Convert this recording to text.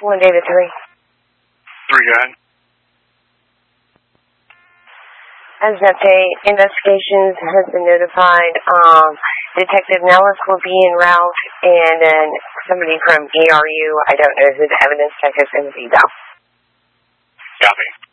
1 David 3. 3, go ahead. As an update, investigations has been notified. Detective Nellis will be en route, and then somebody from ERU, I don't know who the evidence tech is going to be, though. Copy.